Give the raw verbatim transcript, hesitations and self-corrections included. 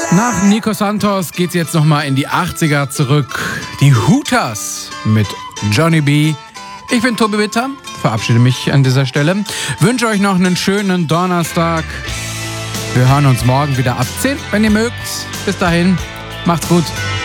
Nach Nico Santos geht's jetzt nochmal in die achtziger zurück. Die Hooters mit Johnny B. Ich bin Tobi Witter, verabschiede mich an dieser Stelle. Wünsche euch noch einen schönen Donnerstag. Wir hören uns morgen wieder ab zehn, wenn ihr mögt. Bis dahin, macht's gut.